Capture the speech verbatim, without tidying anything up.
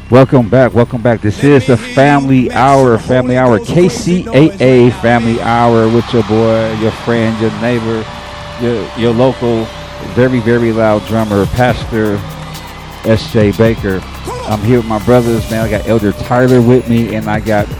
Welcome back, welcome back. This is the Family Hour, Family Hour, K C A A Family Hour with your boy, your friend, your neighbor, your your local, very, very loud drummer, Pastor S J Baker. I'm here with my brothers, man. I got Elder Tyler with me, and I got